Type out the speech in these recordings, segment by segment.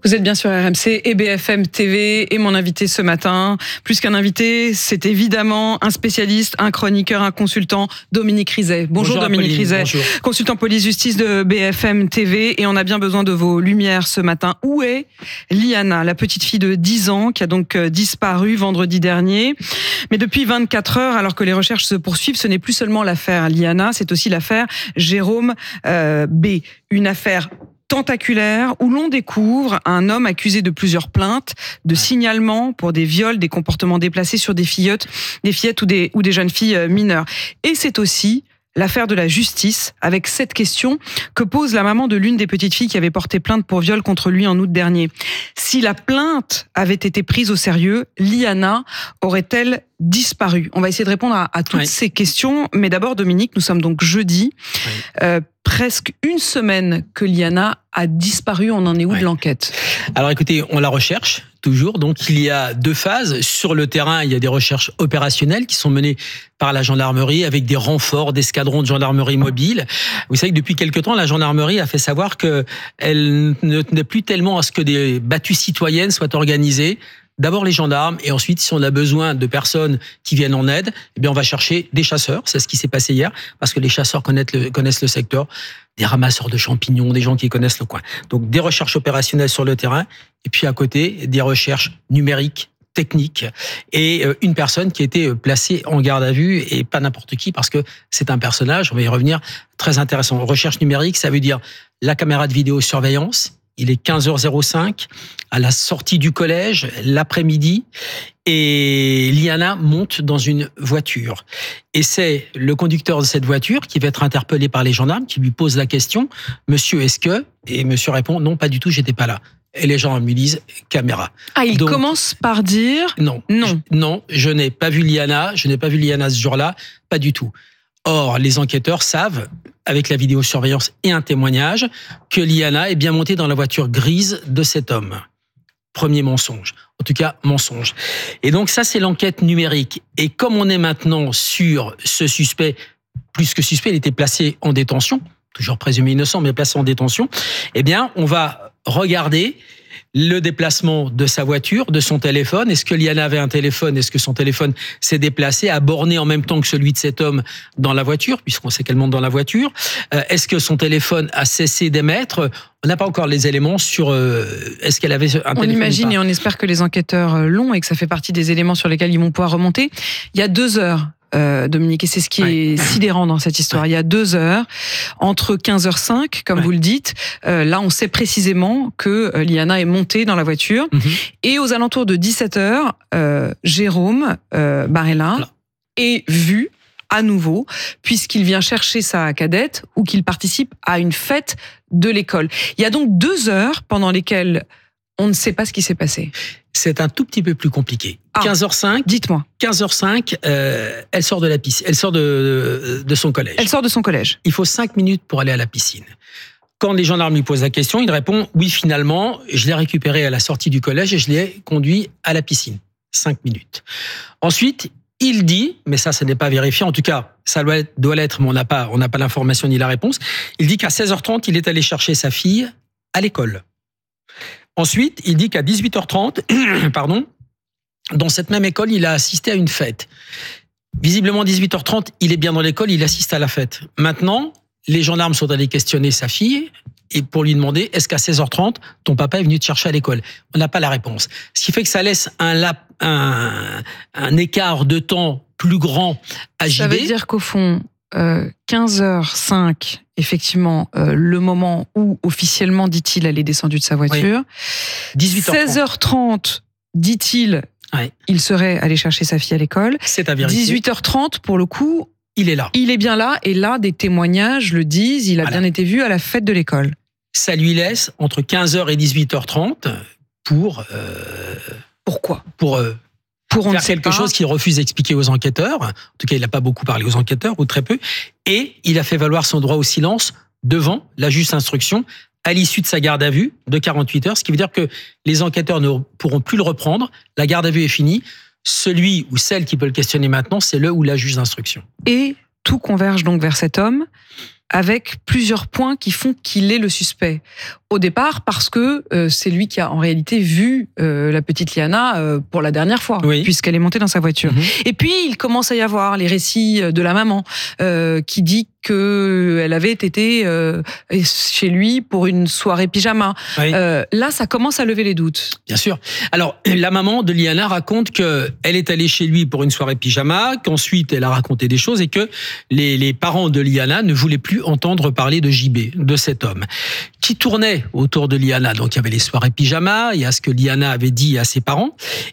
Vous êtes bien sur RMC et BFM TV et mon invité ce matin, plus qu'un invité, c'est évidemment un spécialiste, un chroniqueur, un consultant, Dominique Rizet. Bonjour Dominique Rizet, consultant police-justice de BFM TV, et on a bien besoin de vos lumières ce matin. Où est Liana, la petite fille de 10 ans qui a donc disparu vendredi dernier? Mais depuis 24 heures, alors que les recherches se poursuivent, ce n'est plus seulement l'affaire Liana, c'est aussi l'affaire Jérôme B. Une affaire tentaculaire où l'on découvre un homme accusé de plusieurs plaintes, de signalements pour des viols, des comportements déplacés sur des fillettes ou des jeunes filles mineures. Et c'est aussi l'affaire de la justice, avec cette question que pose la maman de l'une des petites filles qui avait porté plainte pour viol contre lui en août dernier. Si la plainte avait été prise au sérieux, Liana aurait-elle disparu? On va essayer de répondre à toutes ces questions. Mais d'abord, Dominique, nous sommes donc jeudi. Presque une semaine que Liana a disparu. On en est où de l'enquête? Alors écoutez, on la recherche toujours. Donc il y a deux phases. Sur le terrain, il y a des recherches opérationnelles qui sont menées par la gendarmerie avec des renforts d'escadrons de gendarmerie mobile. Vous savez que depuis quelque temps, la gendarmerie a fait savoir qu'elle ne tenait plus tellement à ce que des battues citoyennes soient organisées. D'abord les gendarmes, et ensuite, si on a besoin de personnes qui viennent en aide, eh bien on va chercher des chasseurs. C'est ce qui s'est passé hier, parce que les chasseurs connaissent le secteur, des ramasseurs de champignons, des gens qui connaissent le coin. Donc des recherches opérationnelles sur le terrain, et puis à côté, des recherches numériques, techniques, et une personne qui a été placée en garde à vue, et pas n'importe qui, parce que c'est un personnage, on va y revenir, très intéressant. Recherche numérique, ça veut dire la caméra de vidéosurveillance. Il est 15h05, à la sortie du collège, l'après-midi, et Liana monte dans une voiture. Et c'est le conducteur de cette voiture qui va être interpellé par les gendarmes, qui lui pose la question, « Monsieur, est-ce que ?» Et monsieur répond, « Non, pas du tout, j'étais pas là. » Et les gendarmes lui disent, « Caméra. » Ah, il commence par dire « Non. » Non, je n'ai pas vu Liana, ce jour-là, pas du tout. Or, les enquêteurs savent, avec la vidéosurveillance et un témoignage, que Liana est bien montée dans la voiture grise de cet homme. Premier mensonge. En tout cas, mensonge. Et donc ça, c'est l'enquête numérique. Et comme on est maintenant sur ce suspect, plus que suspect, il était placé en détention, toujours présumé innocent, mais placé en détention, eh bien, on va regarder le déplacement de sa voiture, de son téléphone. Est-ce que Liana avait un téléphone? Est-ce que son téléphone s'est déplacé, a borné en même temps que celui de cet homme dans la voiture, puisqu'on sait qu'elle monte dans la voiture? Est-ce que son téléphone a cessé d'émettre? On n'a pas encore les éléments sur est-ce qu'elle avait un téléphone. On imagine et on espère que les enquêteurs l'ont et que ça fait partie des éléments sur lesquels ils vont pouvoir remonter. Il y a 2 heures, Dominique, et c'est ce qui est sidérant dans cette histoire. Il y a 2 heures, entre 15h05, comme vous le dites, là on sait précisément que Liana est montée dans la voiture, et aux alentours de 17h, Jérôme Barella est vu à nouveau, puisqu'il vient chercher sa cadette ou qu'il participe à une fête de l'école. Il y a donc 2 heures pendant lesquelles on ne sait pas ce qui s'est passé. C'est un tout petit peu plus compliqué. 15h05. Dites-moi. 15h05, elle sort de la piscine. Elle sort de son collège. Elle sort de son collège. Il faut 5 minutes pour aller à la piscine. Quand les gendarmes lui posent la question, il répond « Oui, finalement, je l'ai récupéré à la sortie du collège et je l'ai conduit à la piscine. » 5 minutes. Ensuite, il dit, mais ça n'est pas vérifié, en tout cas, ça doit l'être, mais on n'a pas l'information ni la réponse. Il dit qu'à 16h30, il est allé chercher sa fille à l'école. Ensuite, il dit qu'à 18h30, dans cette même école, il a assisté à une fête. Visiblement, 18h30, il est bien dans l'école, il assiste à la fête. Maintenant, les gendarmes sont allés questionner sa fille et pour lui demander, est-ce qu'à 16h30, ton papa est venu te chercher à l'école? On n'a pas la réponse. Ce qui fait que ça laisse un écart de temps plus grand à JB. Ça veut dire qu'au fond, 15h05, effectivement, le moment où officiellement, dit-il, elle est descendue de sa voiture. 16h30, dit-il, il serait allé chercher sa fille à l'école. C'est à vérifier. 18h30, pour le coup, il est là. Il est bien là, et là, des témoignages le disent, il a bien été vu à la fête de l'école. Ça lui laisse entre 15h et 18h30 pour... Pourquoi? Pour faire quelque chose qu'il refuse d'expliquer aux enquêteurs. En tout cas, il n'a pas beaucoup parlé aux enquêteurs, ou très peu. Et il a fait valoir son droit au silence devant la juge d'instruction à l'issue de sa garde à vue de 48 heures, ce qui veut dire que les enquêteurs ne pourront plus le reprendre. La garde à vue est finie. Celui ou celle qui peut le questionner maintenant, c'est le ou la juge d'instruction. Et tout converge donc vers cet homme avec plusieurs points qui font qu'il est le suspect. Au départ, parce que c'est lui qui a en réalité vu la petite Liana pour la dernière fois, puisqu'elle est montée dans sa voiture. Et puis, il commence à y avoir les récits de la maman qui dit qu'elle avait été chez lui pour une soirée pyjama. Là, ça commence à lever les doutes. Bien sûr. Alors, la maman de Liana raconte qu'elle est allée chez lui pour une soirée pyjama, qu'ensuite elle a raconté des choses et que les parents de Liana ne voulaient plus entendre parler de JB, de cet homme, qui tournait autour de Liana. Donc, il y avait les soirées pyjama, il y a ce que Liana avait dit à ses parents.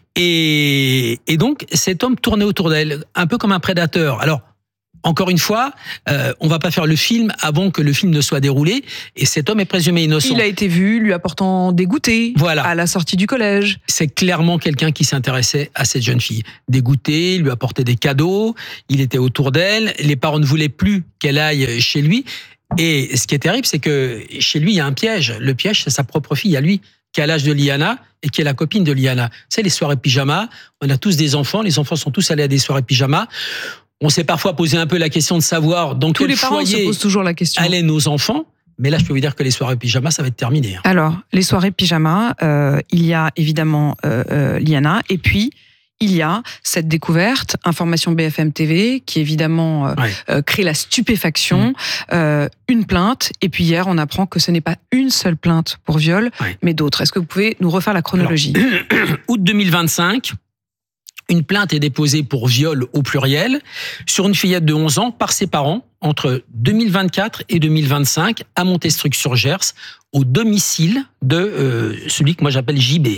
Et donc, cet homme tournait autour d'elle, un peu comme un prédateur. Alors, encore une fois, on va pas faire le film avant que le film ne soit déroulé. Et cet homme est présumé innocent. Il a été vu lui apportant des goûters à la sortie du collège. C'est clairement quelqu'un qui s'intéressait à cette jeune fille. Des goûters, il lui apportait des cadeaux, il était autour d'elle. Les parents ne voulaient plus qu'elle aille chez lui. Et ce qui est terrible, c'est que chez lui, il y a un piège. Le piège, c'est sa propre fille à lui, qui a l'âge de Liana et qui est la copine de Liana. C'est les soirées pyjama. On a tous des enfants. Les enfants sont tous allés à des soirées pyjama. On s'est parfois posé un peu la question de savoir dans quel foyer allaient nos enfants. Mais là, je peux vous dire que les soirées pyjama, ça va être terminé. Alors, les soirées pyjama, il y a évidemment Liana, et puis il y a cette découverte, Information BFM TV, qui évidemment crée la stupéfaction, une plainte, et puis hier, on apprend que ce n'est pas une seule plainte pour viol, mais d'autres. Est-ce que vous pouvez nous refaire la chronologie ? Alors, août 2025, une plainte est déposée pour viol au pluriel sur une fillette de 11 ans par ses parents entre 2024 et 2025 à Montestruc-sur-Gers, au domicile de celui que moi j'appelle JB.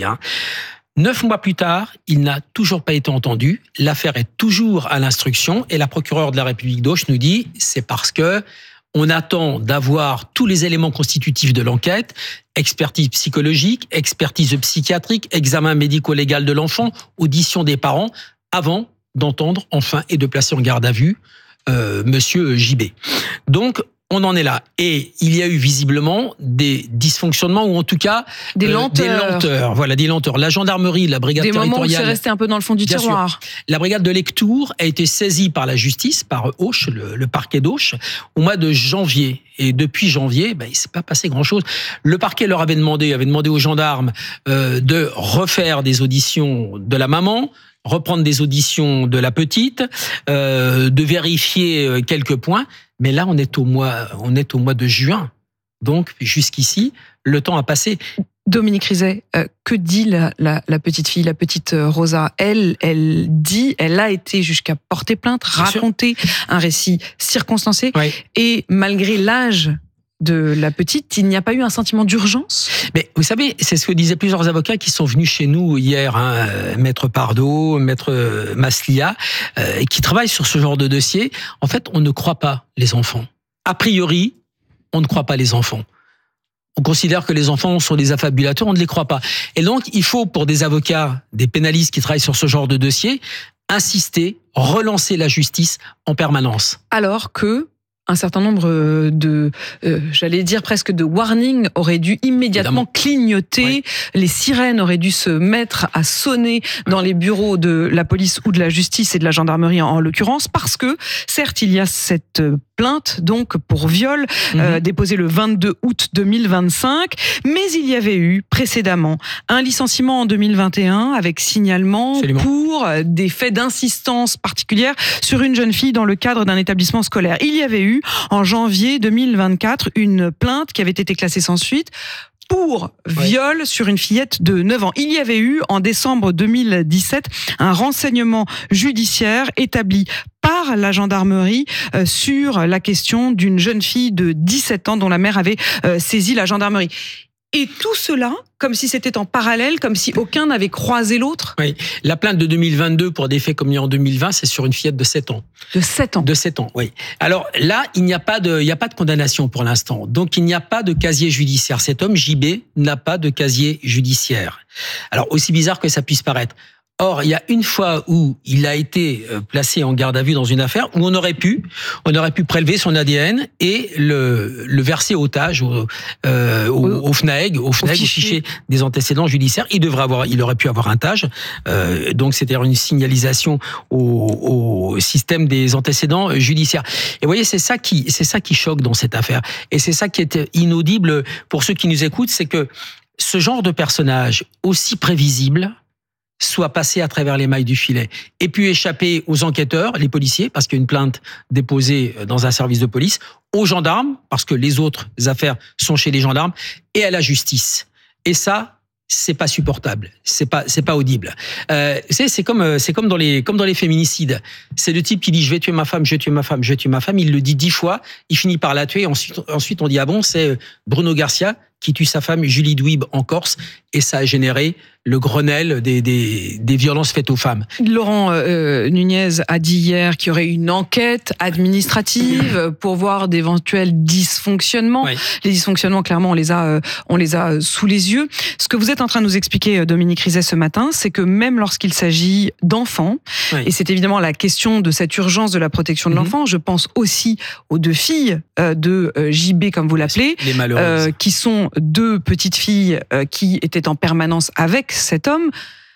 9 mois plus tard, il n'a toujours pas été entendu. L'affaire est toujours à l'instruction et la procureure de la République d'Auch nous dit c'est parce que on attend d'avoir tous les éléments constitutifs de l'enquête, expertise psychologique, expertise psychiatrique, examen médico-légal de l'enfant, audition des parents, avant d'entendre enfin et de placer en garde à vue Monsieur JB. Donc, on en est là. Et il y a eu visiblement des dysfonctionnements, ou en tout cas des lenteurs. Voilà, des lenteurs. La gendarmerie, la brigade territoriale... Des moments où c'est resté un peu dans le fond du tiroir. Sûr. La brigade de Lectoure a été saisie par la justice, par Auch, le parquet d'Auch, au mois de janvier. Et depuis janvier, il ne s'est pas passé grand-chose. Le parquet leur avait demandé aux gendarmes de refaire des auditions de la maman, reprendre des auditions de la petite, de vérifier quelques points. Mais là, on est au mois de juin. Donc, jusqu'ici, le temps a passé. Dominique Rizet, que dit la petite fille, la petite Rosa ? Elle a été jusqu'à porter plainte, raconter un récit circonstancé. Et malgré l'âge de la petite, il n'y a pas eu un sentiment d'urgence ? Mais vous savez, c'est ce que disaient plusieurs avocats qui sont venus chez nous hier, Maître Pardo, Maître Maslia, qui travaillent sur ce genre de dossier. En fait, on ne croit pas les enfants. A priori, on ne croit pas les enfants. On considère que les enfants sont des affabulateurs, on ne les croit pas. Et donc, il faut, pour des avocats, des pénalistes qui travaillent sur ce genre de dossier, insister, relancer la justice en permanence. Alors que un certain nombre j'allais dire presque de warnings auraient dû immédiatement clignoter. Les sirènes auraient dû se mettre à sonner dans les bureaux de la police ou de la justice et de la gendarmerie en l'occurrence, parce que certes il y a cette plainte donc pour viol déposée le 22 août 2025, mais il y avait eu précédemment un licenciement en 2021 avec signalement pour des faits d'insistance particulière sur une jeune fille dans le cadre d'un établissement scolaire. Il y avait eu en janvier 2024 une plainte qui avait été classée sans suite pour viol sur une fillette de 9 ans. Il y avait eu en décembre 2017 un renseignement judiciaire établi par la gendarmerie sur la question d'une jeune fille de 17 ans dont la mère avait saisi la gendarmerie. Et tout cela, comme si c'était en parallèle, comme si aucun n'avait croisé l'autre. Oui, la plainte de 2022 pour des faits commis en 2020, c'est sur une fillette de 7 ans. De 7 ans. De 7 ans, oui. Alors là, il n'y a pas de condamnation pour l'instant. Donc il n'y a pas de casier judiciaire. Cet homme, JB, n'a pas de casier judiciaire. Alors aussi bizarre que ça puisse paraître. Or, il y a une fois où il a été placé en garde à vue dans une affaire où on aurait pu prélever son ADN et le verser au TAJ, au FNAEG, au fichier des antécédents judiciaires. Il aurait pu avoir un TAJ. Donc, c'est-à-dire une signalisation au système des antécédents judiciaires. Et vous voyez, c'est ça qui choque dans cette affaire. Et c'est ça qui est inaudible pour ceux qui nous écoutent, c'est que ce genre de personnage aussi prévisible soit passé à travers les mailles du filet et puis échapper aux enquêteurs, les policiers, parce qu'il y a une plainte déposée dans un service de police, aux gendarmes, parce que les autres affaires sont chez les gendarmes, et à la justice. Et ça, c'est pas supportable, c'est pas audible. C'est comme dans les féminicides. C'est le type qui dit je vais tuer ma femme, je vais tuer ma femme, je vais tuer ma femme. Il le dit 10 fois, il finit par la tuer. Ensuite on dit ah bon, c'est Bruno Garcia qui tue sa femme Julie Douib en Corse, et ça a généré le Grenelle des violences faites aux femmes. Laurent Nunez a dit hier qu'il y aurait une enquête administrative pour voir d'éventuels dysfonctionnements. Oui. Les dysfonctionnements, clairement, on les a sous les yeux. Ce que vous êtes en train de nous expliquer, Dominique Rizet, ce matin, c'est que même lorsqu'il s'agit d'enfants, oui, et c'est évidemment la question de cette urgence de la protection de l'enfant, je pense aussi aux 2 filles de JB, comme vous l'appelez, qui sont 2 petites filles qui étaient en permanence avec cet homme.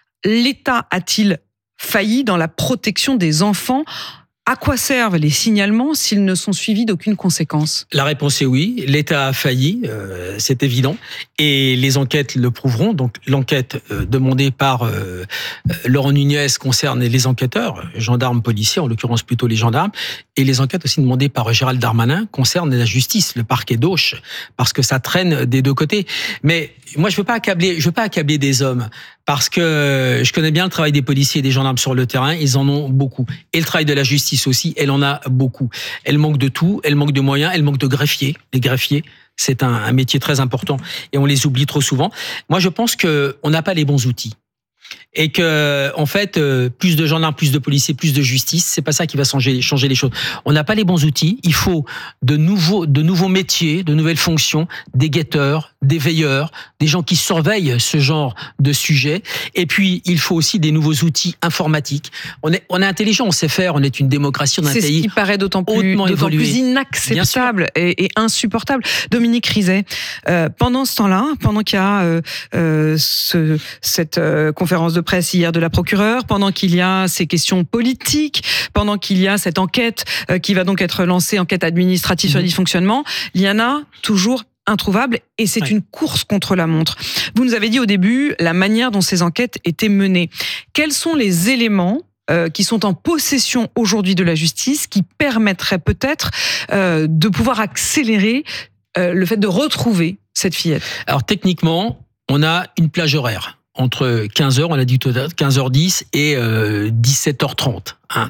L'État a-t-il failli dans la protection des enfants ? À quoi servent les signalements s'ils ne sont suivis d'aucune conséquence ? La réponse est oui. L'État a failli, c'est évident. Et les enquêtes le prouveront. Donc l'enquête demandée par Laurent Nunez concerne les enquêteurs, gendarmes, policiers, en l'occurrence plutôt les gendarmes. Et les enquêtes aussi demandées par Gérald Darmanin concernent la justice, le parquet d'Auch, parce que ça traîne des 2 côtés. Mais moi, je veux pas accabler des hommes, parce que je connais bien le travail des policiers et des gendarmes sur le terrain. Ils en ont beaucoup. Et le travail de la justice aussi, elle en a beaucoup. Elle manque de tout, elle manque de moyens, elle manque de greffiers. Les greffiers, c'est un métier très important et on les oublie trop souvent. Moi, je pense qu'on n'a pas les bons outils. Et que, en fait, plus de gendarmes, plus de policiers, plus de justice, c'est pas ça qui va changer les choses. On n'a pas les bons outils. Il faut de nouveaux métiers, de nouvelles fonctions, des guetteurs, des veilleurs, des gens qui surveillent ce genre de sujet. Et puis, il faut aussi des nouveaux outils informatiques. On est intelligent, on sait faire. On est une démocratie, on a un pays. C'est ce qui paraît d'autant plus inacceptable et insupportable. Dominique Rizet, pendant ce temps-là, pendant qu'il y a cette conférence de presse hier de la procureure, pendant qu'il y a ces questions politiques, pendant qu'il y a cette enquête qui va donc être lancée, enquête administrative sur les dysfonctionnements, il y en a toujours introuvable, et c'est une course contre la montre. Vous nous avez dit au début la manière dont ces enquêtes étaient menées. Quels sont les éléments qui sont en possession aujourd'hui de la justice qui permettraient peut-être de pouvoir accélérer le fait de retrouver cette fillette ? Alors techniquement, on a une plage horaire entre 15h, on a dit tout à l'heure, 15h10 et 17h30. Hein.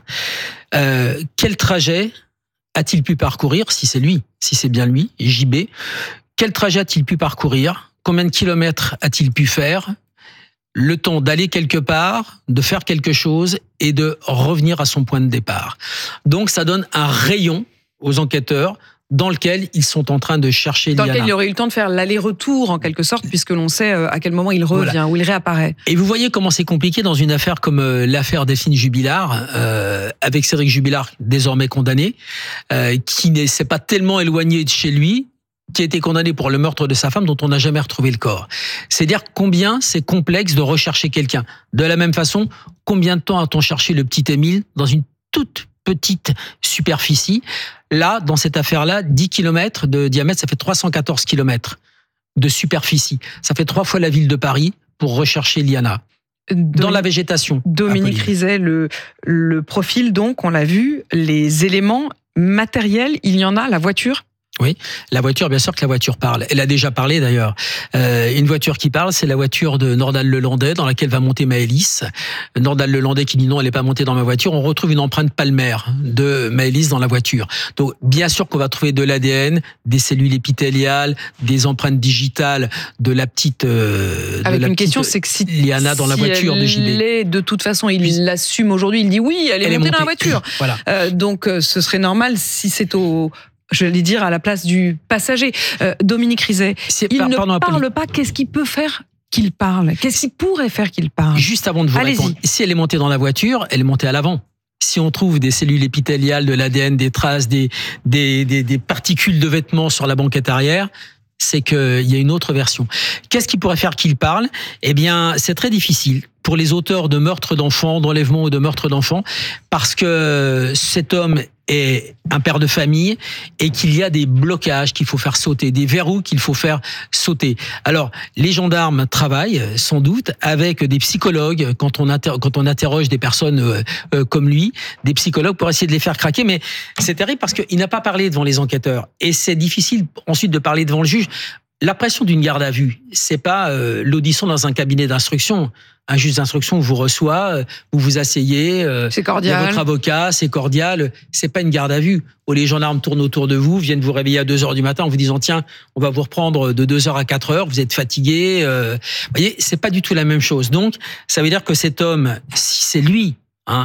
Quel trajet a-t-il pu parcourir, si c'est lui, si c'est bien lui, JB, quel trajet a-t-il pu parcourir ? Combien de kilomètres a-t-il pu faire ? Le temps d'aller quelque part, de faire quelque chose et de revenir à son point de départ. Donc ça donne un rayon aux enquêteurs dans lequel ils sont en train de chercher Liana. Dans lequel il aurait eu le temps de faire l'aller-retour, en quelque sorte, puisque l'on sait à quel moment il revient, où il réapparaît. Et vous voyez comment c'est compliqué dans une affaire comme l'affaire Delphine Jubilard, avec Cédric Jubilard, désormais condamné, qui ne s'est pas tellement éloigné de chez lui, qui a été condamné pour le meurtre de sa femme, dont on n'a jamais retrouvé le corps. C'est dire combien c'est complexe de rechercher quelqu'un. De la même façon, combien de temps a-t-on cherché le petit Émile dans une toute petite superficie. Là, dans cette affaire-là, 10 km de diamètre, ça fait 314 km de superficie. Ça fait 3 fois la ville de Paris pour rechercher Liana. Dans la végétation. Dominique Rizet, le profil, donc, on l'a vu, les éléments matériels, il y en a, la voiture ? Oui, la voiture, bien sûr que la voiture parle. Elle a déjà parlé d'ailleurs. Une voiture qui parle, c'est la voiture de Nordal Lelandais dans laquelle va monter Maëlys. Nordal Lelandais qui dit non, elle n'est pas montée dans ma voiture. On retrouve une empreinte palmaire de Maëlys dans la voiture. Donc bien sûr qu'on va trouver de l'ADN, des cellules épithéliales, des empreintes digitales de la petite. Avec une question, c'est que si Liana dans la voiture de JB. De toute façon, il l'assume aujourd'hui. Il dit oui, elle est montée dans la voiture. Voilà. Donc ce serait normal si c'est je vais dire à la place du passager. Dominique Rizet, il ne parle pas, qu'est-ce qu'il peut faire qu'il parle? Qu'est-ce qui pourrait faire qu'il parle? Juste avant de vous répondre, si elle est montée dans la voiture, elle est montée à l'avant. Si on trouve des cellules épithéliales, de l'ADN, des traces, des particules de vêtements sur la banquette arrière, c'est qu'il y a une autre version. Qu'est-ce qui pourrait faire qu'il parle? Eh bien, c'est très difficile pour les auteurs de meurtres d'enfants, d'enlèvements ou de meurtres d'enfants, parce que cet homme est un père de famille et qu'il y a des blocages qu'il faut faire sauter, des verrous qu'il faut faire sauter. Alors, les gendarmes travaillent sans doute avec des psychologues quand on interroge des personnes comme lui, des psychologues pour essayer de les faire craquer, mais c'est terrible parce qu'il n'a pas parlé devant les enquêteurs et c'est difficile ensuite de parler devant le juge. La pression d'une garde à vue, c'est pas l'audition dans un cabinet d'instruction. Un juge d'instruction vous reçoit, vous vous asseyez, c'est cordial. Il y a votre avocat, c'est cordial. C'est pas une garde à vue où les gendarmes tournent autour de vous, viennent vous réveiller à 2h du matin en vous disant tiens, on va vous reprendre de 2h à 4h, vous êtes fatigué. Vous voyez, c'est pas du tout la même chose. Donc, ça veut dire que cet homme, si c'est lui,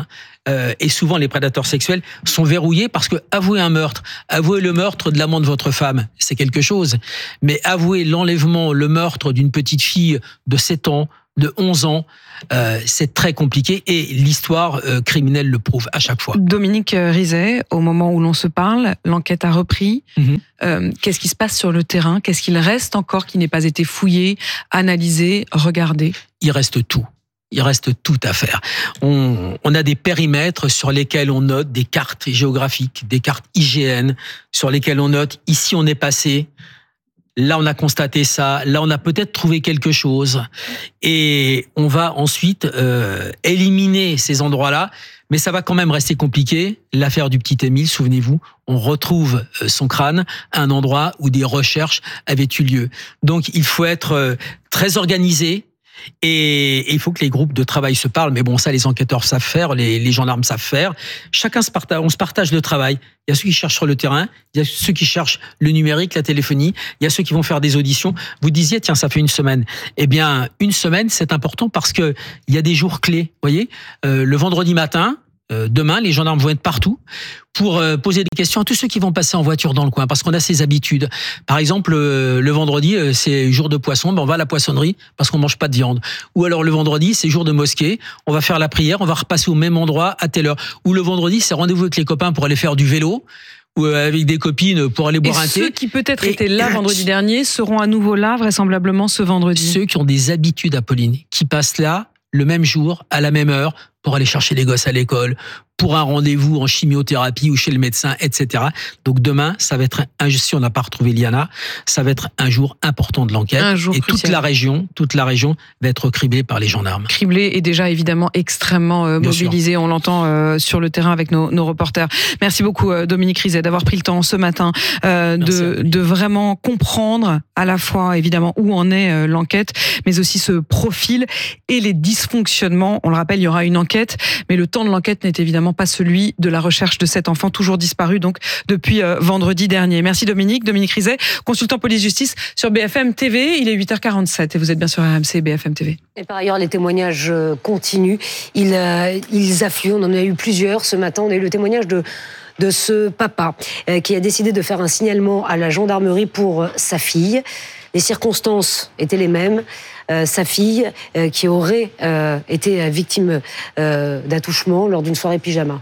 et souvent les prédateurs sexuels sont verrouillés parce que avouer un meurtre, avouer le meurtre de l'amant de votre femme, c'est quelque chose. Mais avouer l'enlèvement, le meurtre d'une petite fille de 7 ans, de 11 ans, c'est très compliqué et l'histoire criminelle le prouve à chaque fois. Dominique Rizet, au moment où l'on se parle, l'enquête a repris. Qu'est-ce qui se passe sur le terrain? Qu'est-ce qu'il reste encore qui n'ait pas été fouillé, analysé, regardé? Il reste tout. Il reste tout à faire. On a des périmètres sur lesquels on note des cartes géographiques, des cartes IGN, sur lesquelles on note ici on est passé, là on a constaté ça, là on a peut-être trouvé quelque chose, et on va ensuite éliminer ces endroits-là, mais ça va quand même rester compliqué. L'affaire du petit Émile, souvenez-vous, on retrouve son crâne à un endroit où des recherches avaient eu lieu. Donc il faut être très organisé. Et il faut que les groupes de travail se parlent, mais bon, ça, les enquêteurs savent faire, les gendarmes savent faire. Chacun on se partage le travail. Il y a ceux qui cherchent sur le terrain, il y a ceux qui cherchent le numérique, la téléphonie, il y a ceux qui vont faire des auditions. Vous disiez, tiens, ça fait une semaine. Eh bien, une semaine, c'est important parce que il y a des jours clés. Vous voyez, le vendredi matin, demain, les gendarmes vont être partout pour poser des questions à tous ceux qui vont passer en voiture dans le coin, parce qu'on a ces habitudes. Par exemple, le vendredi, c'est jour de poisson, on va à la poissonnerie parce qu'on mange pas de viande. Ou alors le vendredi, c'est jour de mosquée, on va faire la prière, on va repasser au même endroit à telle heure. Ou le vendredi, c'est rendez-vous avec les copains pour aller faire du vélo, ou avec des copines pour aller boire un thé. Ceux qui peut-être étaient là vendredi dernier seront à nouveau là, vraisemblablement ce vendredi. Ceux qui ont des habitudes, Apolline, qui passent là le même jour, à la même heure, pour aller chercher les gosses à l'école, pour un rendez-vous en chimiothérapie ou chez le médecin, etc. Donc demain, ça va être si on n'a pas retrouvé Liana, ça va être un jour important de l'enquête. Un jour et crucial. toute la région va être criblée par les gendarmes. Criblée et déjà évidemment extrêmement mobilisée. On l'entend sur le terrain avec nos reporters. Merci beaucoup Dominique Rizet d'avoir pris le temps ce matin de vraiment comprendre à la fois évidemment où en est l'enquête, mais aussi ce profil et les dysfonctionnements. On le rappelle, il y aura une enquête, mais le temps de l'enquête n'est évidemment pas celui de la recherche de cet enfant toujours disparu donc depuis vendredi dernier. Merci Dominique Rizet, consultant police-justice sur BFM TV. Il est 8h47 et vous êtes bien sur RMC BFM TV. Et par ailleurs, les témoignages continuent. Ils affluent. On en a eu plusieurs ce matin. On a eu le témoignage de ce papa qui a décidé de faire un signalement à la gendarmerie pour sa fille. Les circonstances étaient les mêmes. Sa fille qui aurait été victime d'attouchement lors d'une soirée pyjama.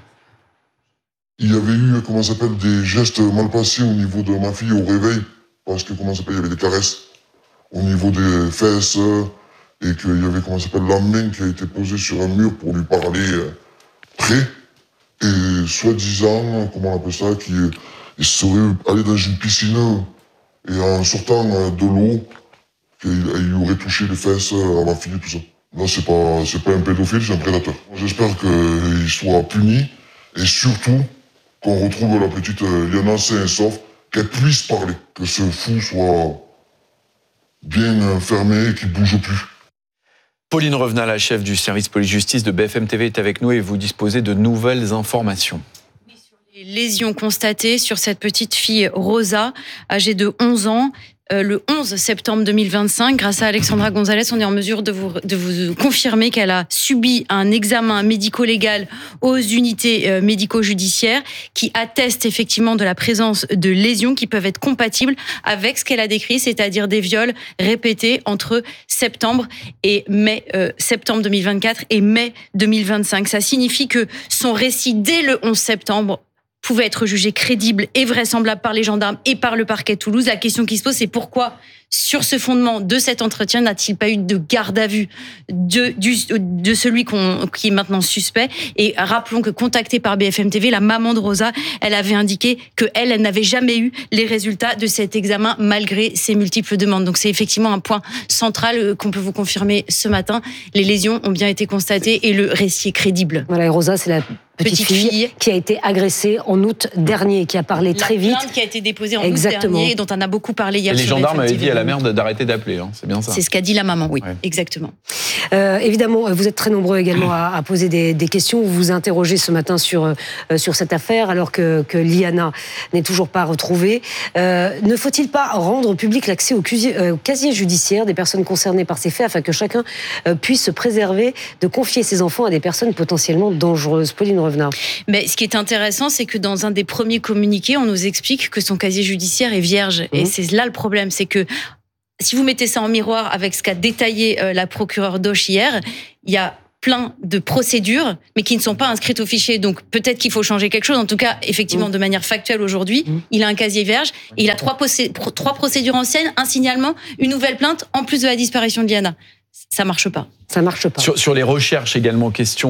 Il y avait eu, des gestes mal passés au niveau de ma fille au réveil, parce que, il y avait des caresses au niveau des fesses, et qu'il y avait, la main qui a été posée sur un mur pour lui parler près, et soi-disant, qu'il serait allé dans une piscine, et en sortant de l'eau, qu'il aurait touché les fesses à ma fille et tout ça. Là, c'est pas un pédophile, c'est un prédateur. J'espère qu'il soit puni, et surtout, qu'on retrouve la petite Liana saine et sauf, qu'elle puisse parler, que ce fou soit bien fermé et qu'il bouge plus. Pauline Revenal, la chef du service police-justice de BFM TV, est avec nous et vous disposez de nouvelles informations. Les lésions constatées sur cette petite fille Rosa, âgée de 11 ans, le 11 septembre 2025. Grâce à Alexandra Gonzalez, on est en mesure de vous confirmer qu'elle a subi un examen médico-légal aux unités médico-judiciaires qui atteste effectivement de la présence de lésions qui peuvent être compatibles avec ce qu'elle a décrit, c'est-à-dire des viols répétés entre septembre 2024 et mai 2025. Ça signifie que son récit dès le 11 septembre pouvait être jugé crédible et vraisemblable par les gendarmes et par le parquet de Toulouse. La question qui se pose, c'est pourquoi, sur ce fondement de cet entretien, n'a-t-il pas eu de garde à vue de celui qui est maintenant suspect? Et rappelons que, contactée par BFM TV, la maman de Rosa, elle avait indiqué qu'elle n'avait jamais eu les résultats de cet examen malgré ses multiples demandes. Donc c'est effectivement un point central qu'on peut vous confirmer ce matin. Les lésions ont bien été constatées et le récit est crédible. Voilà, et Rosa, c'est la petite fille qui a été agressée en août dernier, qui a parlé très vite. La plainte qui a été déposée en août dernier et dont on a beaucoup parlé hier. Et les gendarmes avaient dit à la mère d'arrêter d'appeler, hein, c'est bien ça. C'est ce qu'a dit la maman, oui, exactement. Évidemment, vous êtes très nombreux également à poser des questions. Vous vous interrogez ce matin sur cette affaire, alors que Liana n'est toujours pas retrouvée. Ne faut-il pas rendre public l'accès au casier judiciaire des personnes concernées par ces faits, afin que chacun puisse se préserver de confier ses enfants à des personnes potentiellement dangereuses? Pauline Revenat. Mais ce qui est intéressant, c'est que dans un des premiers communiqués, on nous explique que son casier judiciaire est vierge. Et c'est là le problème, c'est que si vous mettez ça en miroir avec ce qu'a détaillé la procureure d'Auch hier, il y a plein de procédures, mais qui ne sont pas inscrites au fichier. Donc peut-être qu'il faut changer quelque chose. En tout cas, effectivement, de manière factuelle aujourd'hui, il a un casier vierge, et il a trois procédures anciennes, un signalement, une nouvelle plainte, en plus de la disparition de Liana. Ça marche pas. Ça marche pas. Sur les recherches également, question